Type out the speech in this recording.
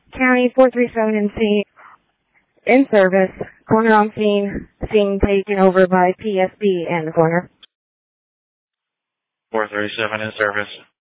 County 437 in service. Corner on scene taken over by PSB and the corner. 437 in service.